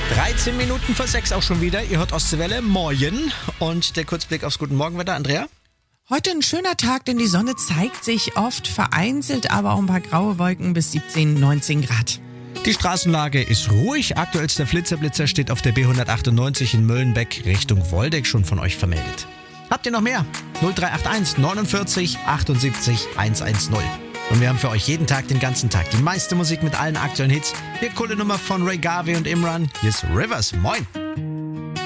13 Minuten vor 6 auch schon wieder. Ihr hört Ostseewelle. Moin. Und der Kurzblick aufs Guten Morgenwetter. Andrea? Heute ein schöner Tag, denn die Sonne zeigt sich oft, vereinzelt aber auch ein paar graue Wolken bis 17, 19 Grad. Die Straßenlage ist ruhig. Aktuellster Flitzer steht auf der B198 in Möllenbeck Richtung Woldeck schon von euch vermeldet. Habt ihr noch mehr? 0381 49 78 110. Und wir haben für euch jeden Tag, den ganzen Tag, die meiste Musik mit allen aktuellen Hits. Hier coole Nummer von Ray Garvey und Imran. Hier ist Rivers. Moin.